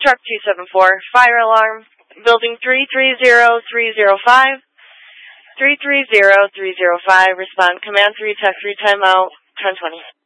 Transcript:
Truck 274, fire alarm, building 330305. 330305, respond, command 3, tech 3, timeout, 1020.